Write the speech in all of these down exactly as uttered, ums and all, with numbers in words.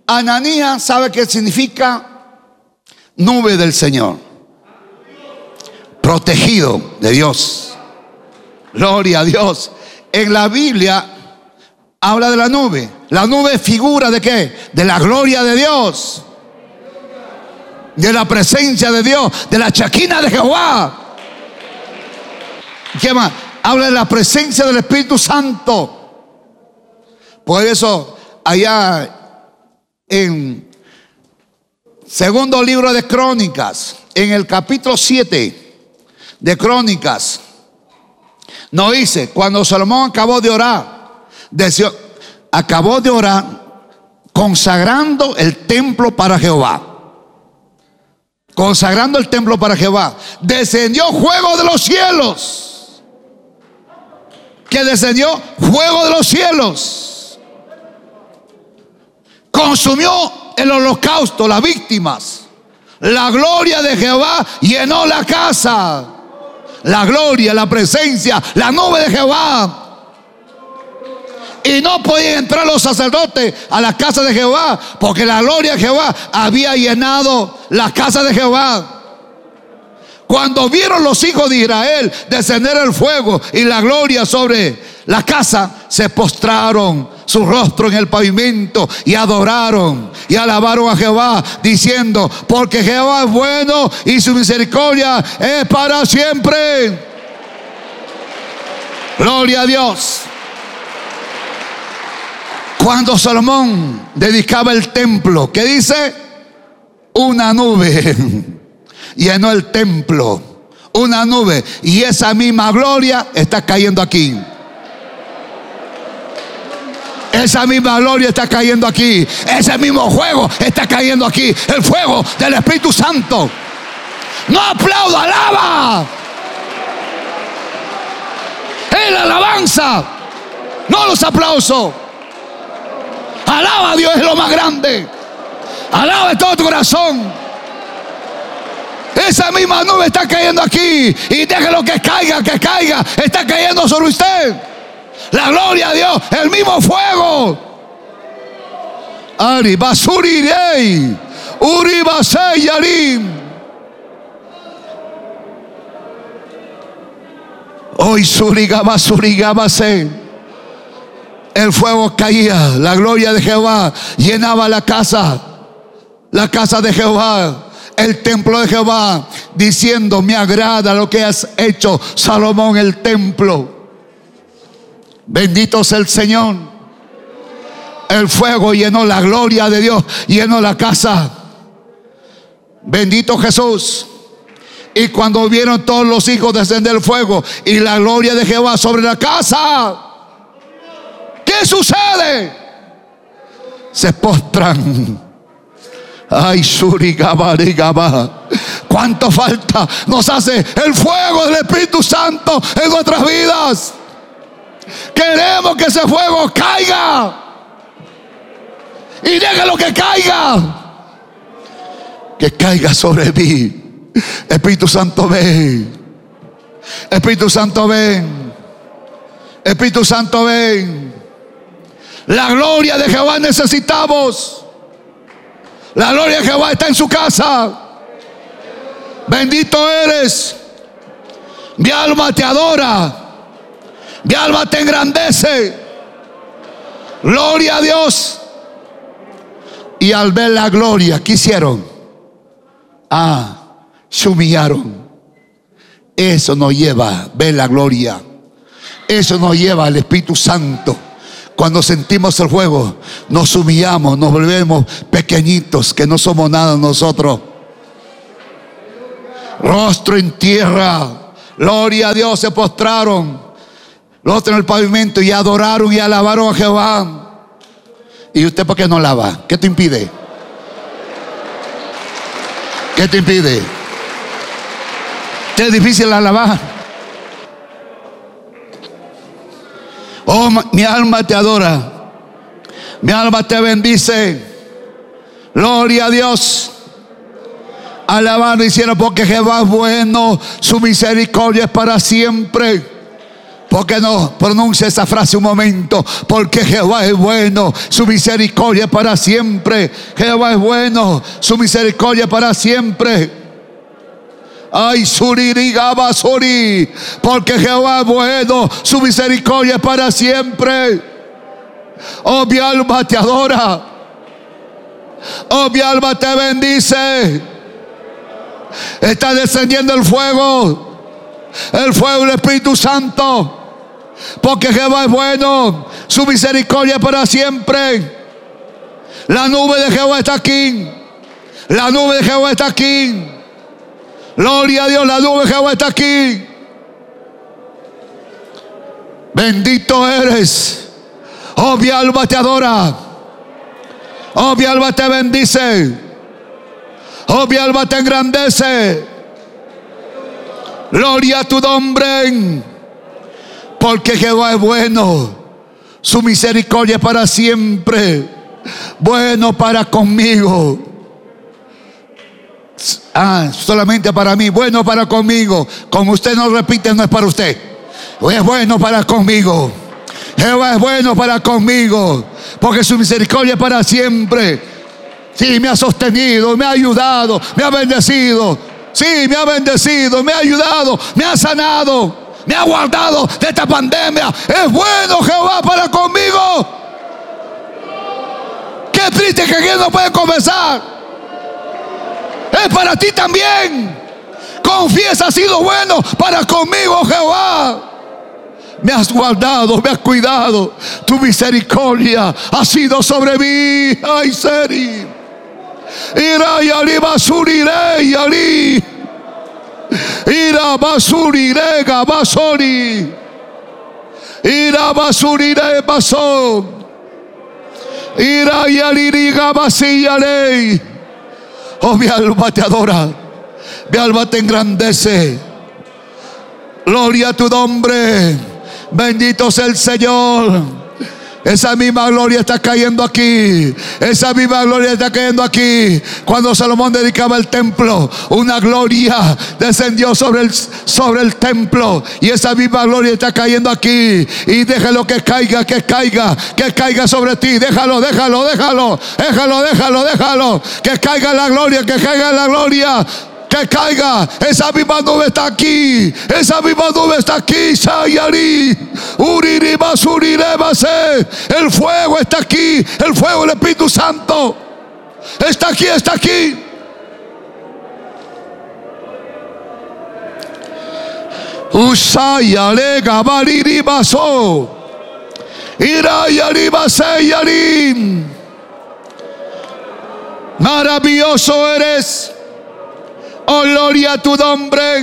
Ananías, ¿sabe qué significa? Nube del Señor. Protegido de Dios. Gloria a Dios. En la Biblia habla de la nube. La nube es figura de qué? De la gloria de Dios, de la presencia de Dios, de la Shekinah de Jehová. ¿Qué más? Habla de la presencia del Espíritu Santo. Por eso allá en segundo libro de Crónicas, en el capítulo siete de Crónicas, nos dice, cuando Salomón acabó de orar, decía, acabó de orar consagrando el templo para Jehová. Consagrando el templo para Jehová, descendió fuego de los cielos. Que descendió fuego de los cielos. Consumió el holocausto, las víctimas. La gloria de Jehová llenó la casa. La gloria, la presencia, la nube de Jehová. Y no podían entrar los sacerdotes a la casa de Jehová, porque la gloria de Jehová había llenado la casa de Jehová. Cuando vieron los hijos de Israel descender el fuego y la gloria sobre la casa, se postraron su rostro en el pavimento y adoraron y alabaron a Jehová, diciendo: porque Jehová es bueno y su misericordia es para siempre. Gloria a Dios. Cuando Salomón dedicaba el templo, ¿qué dice? Una nube llenó el templo. Una nube. Y esa misma gloria está cayendo aquí. Esa misma gloria está cayendo aquí. Ese mismo fuego está cayendo aquí. El fuego del Espíritu Santo. No aplaudo, alaba. Es la alabanza, no los aplausos. Alaba a Dios, es lo más grande. Alaba de todo tu corazón. Esa misma nube está cayendo aquí. Y déjelo que caiga, que caiga. Está cayendo sobre usted. La gloria a Dios, el mismo fuego. Ari basurirei, uri basayarim. Hoy suriga basuriga base. El fuego caía, la gloria de Jehová llenaba la casa, la casa de Jehová, el templo de Jehová, diciendo: me agrada lo que has hecho, Salomón, el templo. Bendito sea el Señor. El fuego llenó, la gloria de Dios llenó la casa. Bendito Jesús. Y cuando vieron todos los hijos descender el fuego y la gloria de Jehová sobre la casa, ¿qué sucede? Se postran. Ay, surigaba. ¿Cuánto falta nos hace el fuego del Espíritu Santo en nuestras vidas? Queremos que ese fuego caiga. Y déjalo que caiga. Que caiga sobre mí. Espíritu Santo, ven. Espíritu Santo, ven. Espíritu Santo, ven. La gloria de Jehová necesitamos. La gloria de Jehová está en su casa. Bendito eres. Mi alma te adora. Mi alma te engrandece. Gloria a Dios. Y al ver la gloria, ¿qué hicieron? Ah, se humillaron. Eso nos lleva a ver la gloria. Eso nos lleva al Espíritu Santo. Cuando sentimos el fuego, nos humillamos, nos volvemos pequeñitos, que no somos nada nosotros. Rostro en tierra. Gloria a Dios, se postraron. Rostro en el pavimento y adoraron y alabaron a Jehová. ¿Y usted por qué no alaba? ¿Qué te impide? ¿Qué te impide? ¿Te es difícil alabar? Oh, mi alma te adora. Mi alma te bendice. Gloria a Dios. Alabando y diciendo: porque Jehová es bueno, su misericordia es para siempre. ¿Por qué no pronuncia esa frase un momento? Porque Jehová es bueno, su misericordia para siempre. Jehová es bueno, su misericordia para siempre. Ay, suririgaba suri, porque Jehová es bueno, su misericordia para siempre. Oh, mi alma te adora. Oh, mi alma te bendice. Está descendiendo el fuego, el fuego del Espíritu Santo. Porque Jehová es bueno, su misericordia para siempre. La nube de Jehová está aquí. La nube de Jehová está aquí. Gloria a Dios, la nube de Jehová está aquí. Bendito eres. Oh, mi alma te adora. Oh, mi alma te bendice. Oh, mi alma te engrandece. Gloria a tu nombre. Porque Jehová es bueno, su misericordia para siempre. Bueno para conmigo. Ah, solamente para mí, bueno para conmigo. Como usted no repite, no es para usted. Es bueno para conmigo. Jehová es bueno para conmigo, porque su misericordia es para siempre. Sí, me ha sostenido, me ha ayudado, me ha bendecido. Sí, me ha bendecido, me ha ayudado, me ha sanado, me ha guardado de esta pandemia. Es bueno Jehová para conmigo. Qué triste que alguien no puede confesar. Es para ti también. Confiesa, ha sido bueno para conmigo Jehová. Me has guardado, me has cuidado. Tu misericordia ha sido sobre mí. Ay, Seri. Ira y ali basurire y ali. Ira basurire gabasori. Ira basurire baso. Ira y ali gabasiyale. Oh, mi alma te adora. Mi alma te engrandece. Gloria a tu nombre. Bendito sea el Señor. Esa misma gloria está cayendo aquí. Esa misma gloria está cayendo aquí. Cuando Salomón dedicaba el templo, una gloria descendió sobre el, sobre el templo. Y esa misma gloria está cayendo aquí. Y déjalo que caiga, que caiga, que caiga sobre ti. Déjalo, déjalo, déjalo, déjalo, déjalo, déjalo. Que caiga la gloria, que caiga la gloria. Que caiga, esa misma nube está aquí. Esa misma nube está aquí. Sayari, Uririba, Surirébase. El fuego está aquí. El fuego del Espíritu Santo está aquí, está aquí. Usayale, Gabariribaso. Irayaribase, Yarim. Maravilloso eres. Oh, gloria a tu nombre.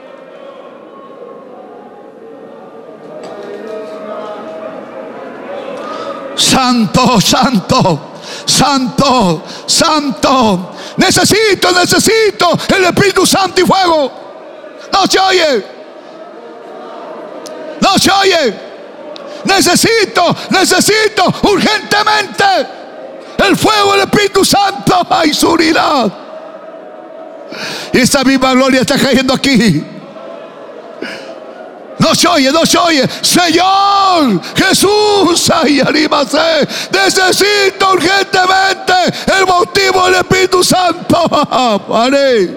Santo, santo, santo, santo. Necesito, necesito el Espíritu Santo y fuego. No se oye. No se oye. Necesito, necesito urgentemente el fuego del Espíritu Santo. Ay, surirá. Y esa misma gloria está cayendo aquí. No se oye, no se oye. Señor Jesús, ay, anímase. Necesito urgentemente el bautismo del Espíritu Santo. Vale.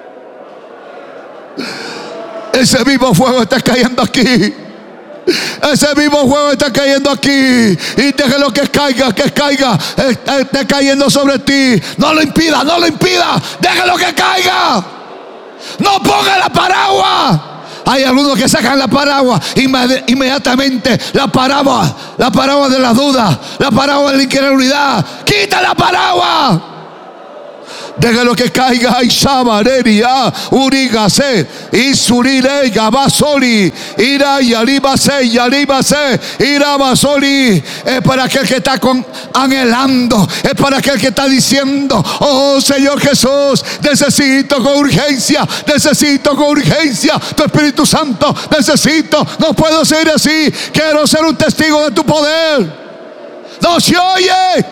Ese mismo fuego está cayendo aquí. Ese mismo fuego está cayendo aquí. Y déjalo que caiga, que caiga. Está, está cayendo sobre ti. No lo impida, no lo impida. Déjalo que caiga. No ponga la paraguas. Hay algunos que sacan la paraguas inmediatamente. La paraguas, la paraguas de la duda, la paraguas de la incredulidad. Quita la paraguas. Déjalo que caiga. Y Shabareria, Urigase, Isurire, Gabasori, Ira y Alibase, y Alibase, Irabasori. Es para aquel que está con, anhelando. Es para aquel que está diciendo: oh Señor Jesús, necesito con urgencia, necesito con urgencia tu Espíritu Santo. Necesito, no puedo seguir así. Quiero ser un testigo de tu poder. No se oye.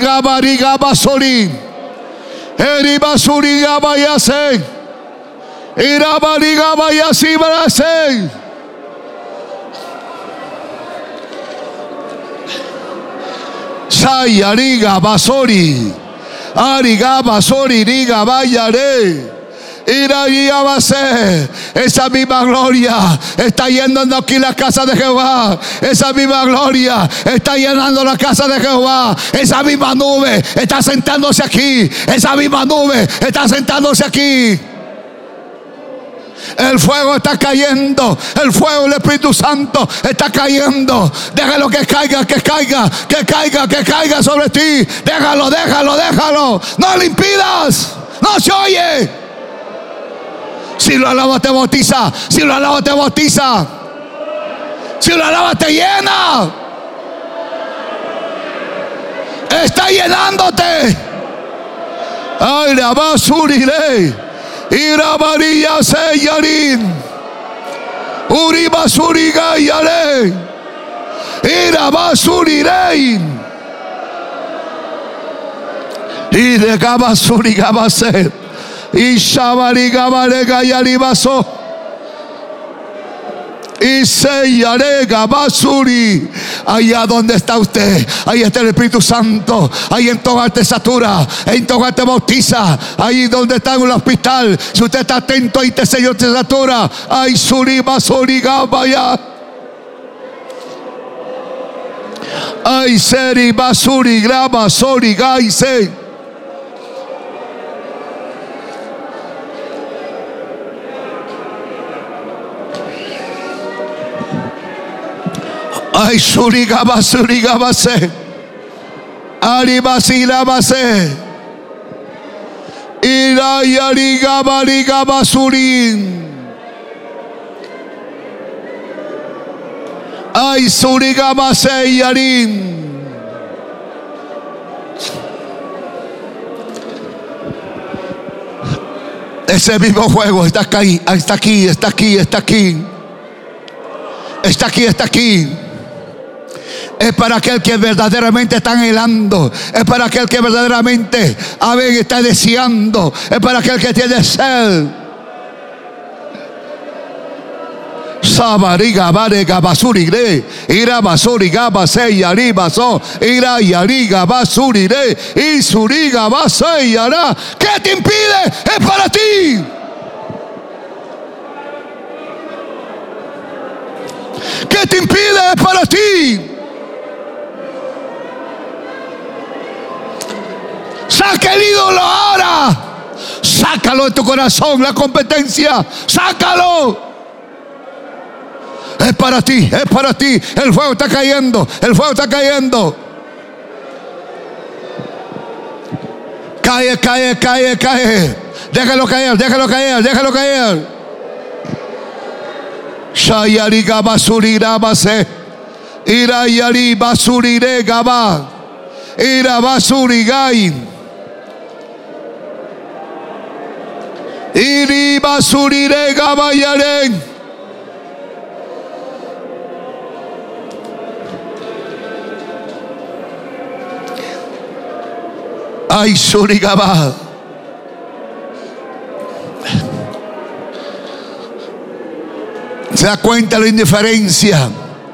Sharigabariga basori. Eribasuriga bayase. Irabariga vaya si brase. Sayariga basori. Ariga basori riga vayare. Esa misma gloria está llenando aquí la casa de Jehová. Esa misma gloria está llenando la casa de Jehová. Esa misma nube está sentándose aquí. Esa misma nube está sentándose aquí. El fuego está cayendo. El fuego del Espíritu Santo está cayendo. Déjalo que caiga, que caiga, que caiga, que caiga sobre ti. Déjalo, déjalo, déjalo. No le impidas. No se oye. Si lo alabas te bautiza. Si lo alabas te bautiza. Si lo alabas te llena. Está llenándote. Ay, la basuriré. Ira María Seyarín. Uri basuriga yare. Ira basuriré. Y de gabasuriga base. Y shabariga barega yaribaso. Y seyarega basuri. Allá donde está usted, ahí está el Espíritu Santo. Ahí en Togar te satura, en Togar te bautiza. Ahí donde está en el hospital, si usted está atento, ahí te Señor te satura. Ay suri basuri gabaya. Ay seri basuri graba sori gaise. Ay, suriga basuriga base. Ari basila base. Ira yariga bariga basurin. Ay, suriga base yarin. Ese mismo fuego está aquí, está aquí, está aquí, está aquí. Está aquí, está aquí. Es para aquel que verdaderamente está anhelando. Es para aquel que verdaderamente a ver, está deseando. Es para aquel que tiene sed. Sabariga barega basurire. Ira basuriga base yari baso. Ira yariga basurire. Y suriga base yara. ¿Qué te impide? Es para ti. ¿Qué te impide? Es para ti. Saca el ídolo ahora. Sácalo de tu corazón, la competencia. Sácalo. Es para ti, es para ti. El fuego está cayendo, el fuego está cayendo. Cae, cae, cae, cae. Déjalo caer, déjalo caer, déjalo caer. Shayariga basurira base. Ira yari basurire gaba. Ira basurigain. Iri basurire gabayaren. Ay surigaba. Se da cuenta la indiferencia.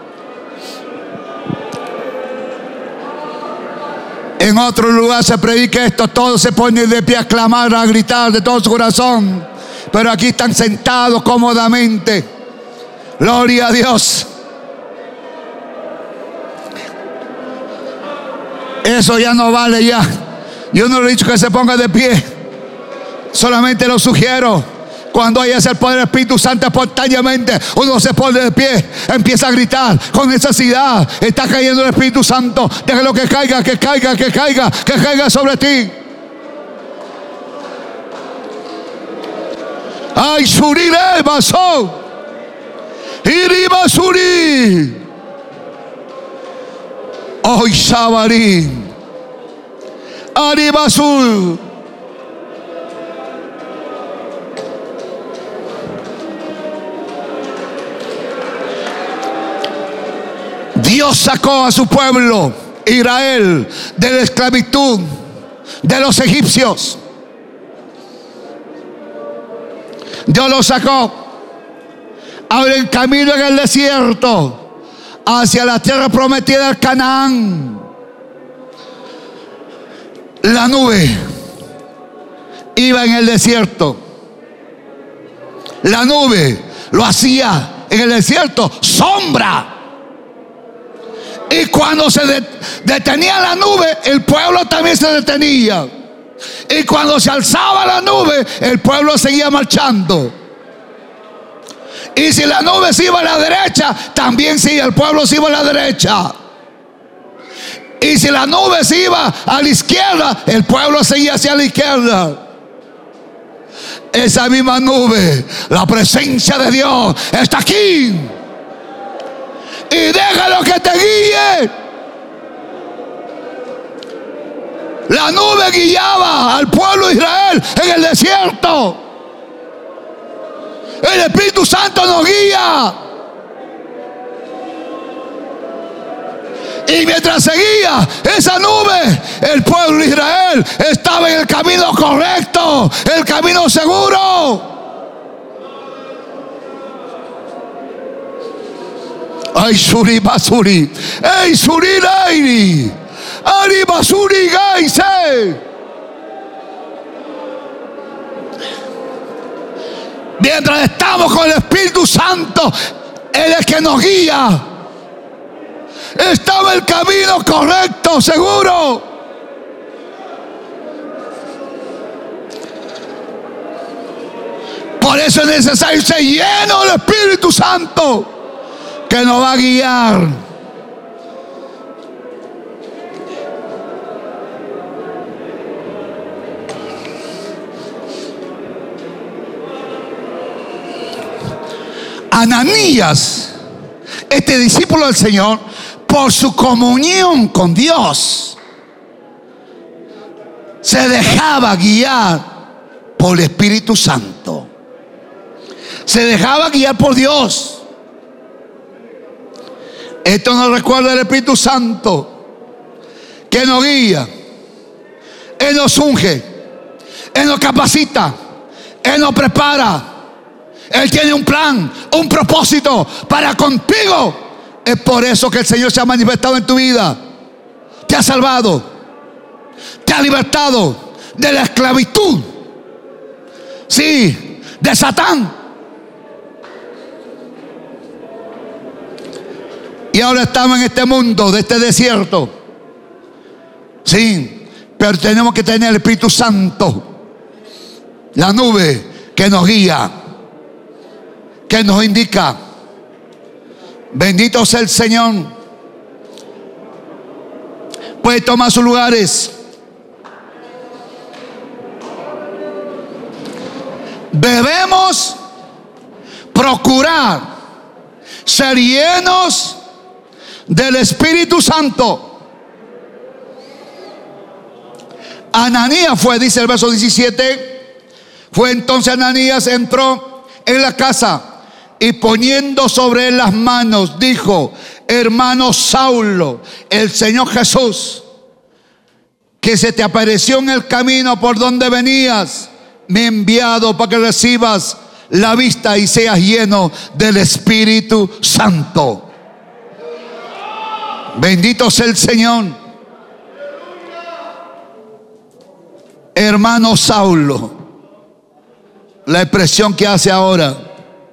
En otro lugar se predica esto, todos se ponen de pie a clamar, a gritar de todo su corazón. Pero aquí están sentados cómodamente. Gloria a Dios. Eso ya no vale ya. Yo no le he dicho que se ponga de pie. Solamente lo sugiero. Cuando haya el poder del Espíritu Santo, espontáneamente uno se pone de pie, empieza a gritar con necesidad. Está cayendo el Espíritu Santo. Déjalo que caiga, que caiga, que caiga, que caiga sobre ti. Ay, surire basó. Iri basuri. Hoy sabari. Ari basur. Dios sacó a su pueblo, Israel, de la esclavitud de los egipcios. Dios lo sacó. Abre el camino en el desierto hacia la tierra prometida del Canaán. La nube iba en el desierto. La nube lo hacía en el desierto sombra. Y cuando se detenía la nube, el pueblo también se detenía. Y cuando se alzaba la nube, el pueblo seguía marchando. Y si la nube se iba a la derecha, también sí, el pueblo se iba a la derecha. Y si la nube se iba a la izquierda, el pueblo seguía hacia la izquierda. Esa misma nube, la presencia de Dios está aquí. Y déjalo que te guíe. La nube guiaba al pueblo de Israel en el desierto. El Espíritu Santo nos guía. Y mientras seguía esa nube, el pueblo de Israel estaba en el camino correcto, el camino seguro. Ay, suri basuri, ay, suri lairi, ari basuri gaise. Mientras estamos con el Espíritu Santo, Él es que nos guía. Estaba el camino correcto, seguro. Por eso es necesario ser lleno del Espíritu Santo, que nos va a guiar. Ananías, este discípulo del Señor, por su comunión con Dios, se dejaba guiar por el Espíritu Santo. Se dejaba guiar por Dios. Esto nos recuerda el Espíritu Santo, que nos guía. Él nos unge, Él nos capacita, Él nos prepara. Él tiene un plan, un propósito para contigo. Es por eso que el Señor se ha manifestado en tu vida. Te ha salvado, te ha libertado de la esclavitud, sí, de Satán. Y ahora estamos en este mundo, de este desierto, sí, pero tenemos que tener el Espíritu Santo, la nube que nos guía, que nos indica. Bendito sea el Señor. Puede tomar sus lugares. Debemos procurar ser llenos del Espíritu Santo. Ananías fue, dice el verso diecisiete, fue entonces Ananías, entró en la casa y poniendo sobre él las manos, dijo: hermano Saulo, el Señor Jesús, que se te apareció en el camino por donde venías, me ha enviado para que recibas la vista y seas lleno del Espíritu Santo. Bendito sea el Señor. Hermano Saulo, la expresión que hace ahora.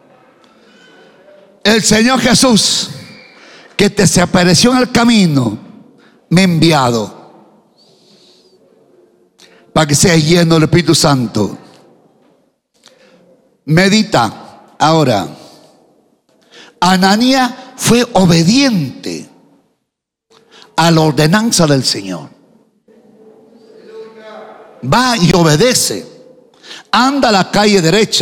El Señor Jesús, que te se apareció en el camino, me ha enviado para que seas lleno del Espíritu Santo. Medita ahora. Ananías fue obediente a la ordenanza del Señor. Va y obedece. Anda a la calle derecha.